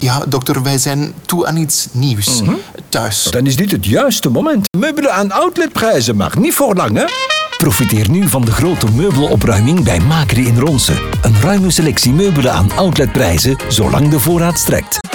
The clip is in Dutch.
Ja, dokter, wij zijn toe aan iets nieuws. Thuis. Dan is dit het juiste moment. Meubelen aan outletprijzen, maar niet voor lang, hè? Profiteer nu van de grote meubelopruiming bij Makri in Ronse. Een ruime selectie meubelen aan outletprijzen, zolang de voorraad strekt.